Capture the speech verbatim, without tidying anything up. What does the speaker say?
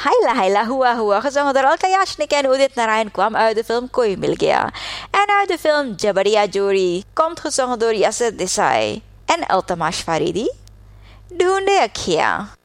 Haila Haila Hua Hua, gezongen door Alka Yashnik en Udit Narayan, kwam uit de film Koi Mil Gaya. En uit de film Jabariya Jodi komt gezongen door Yasser Desai en Iltamash Faridi. Dhoonde Akhiyan.